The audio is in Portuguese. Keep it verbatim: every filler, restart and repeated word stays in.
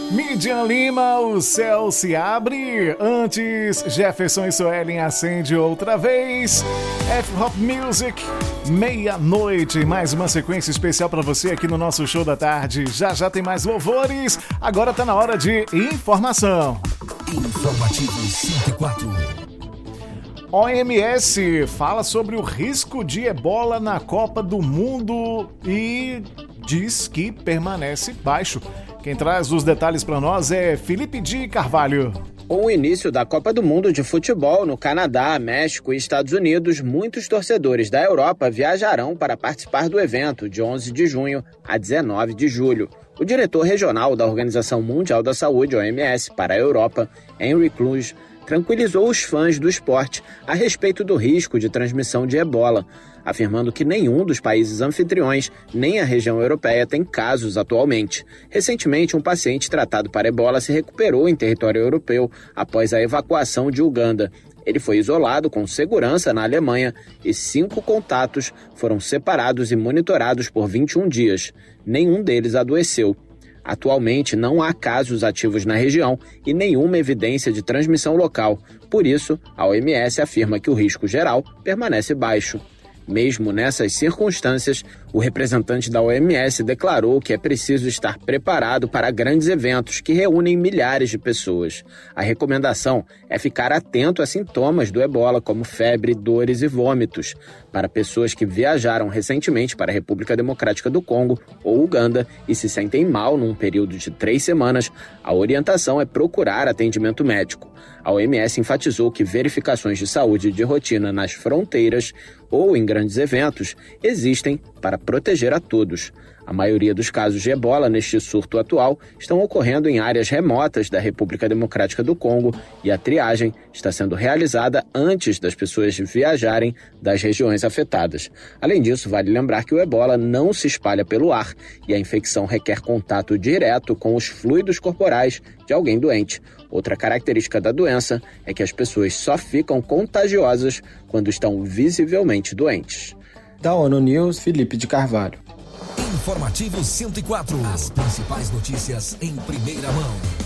Midian Lima, o céu se abre. Antes, Jefferson e Suelen acende outra vez. F-Hop Music, meia-noite. Mais uma sequência especial para você aqui no nosso show da tarde. Já já tem mais louvores. Agora tá na hora de informação. Informativo cento e quatro. O M S fala sobre o risco de ebola na Copa do Mundo e diz que permanece baixo. Quem traz os detalhes para nós é Felipe de Carvalho. Com o início da Copa do Mundo de Futebol no Canadá, México e Estados Unidos, muitos torcedores da Europa viajarão para participar do evento de onze de junho a dezenove de julho. O diretor regional da Organização Mundial da Saúde, O M S, para a Europa, Henry Kluge, tranquilizou os fãs do esporte a respeito do risco de transmissão de ebola, afirmando que nenhum dos países anfitriões, nem a região europeia, tem casos atualmente. Recentemente, um paciente tratado para ebola se recuperou em território europeu após a evacuação de Uganda. Ele foi isolado com segurança na Alemanha e cinco contatos foram separados e monitorados por vinte e um dias. Nenhum deles adoeceu. Atualmente, não há casos ativos na região e nenhuma evidência de transmissão local. Por isso, a O M S afirma que o risco geral permanece baixo. Mesmo nessas circunstâncias, o representante da O M S declarou que é preciso estar preparado para grandes eventos que reúnem milhares de pessoas. A recomendação é ficar atento a sintomas do ebola, como febre, dores e vômitos. Para pessoas que viajaram recentemente para a República Democrática do Congo ou Uganda e se sentem mal num período de três semanas, a orientação é procurar atendimento médico. A O M S enfatizou que verificações de saúde de rotina nas fronteiras ou em grandes eventos existem para proteger a todos. A maioria dos casos de ebola neste surto atual estão ocorrendo em áreas remotas da República Democrática do Congo e a triagem está sendo realizada antes das pessoas viajarem das regiões afetadas. Além disso, vale lembrar que o ebola não se espalha pelo ar e a infecção requer contato direto com os fluidos corporais de alguém doente. Outra característica da doença é que as pessoas só ficam contagiosas quando estão visivelmente doentes. Da ONU News, Felipe de Carvalho. Informativo cento e quatro. As principais notícias em primeira mão.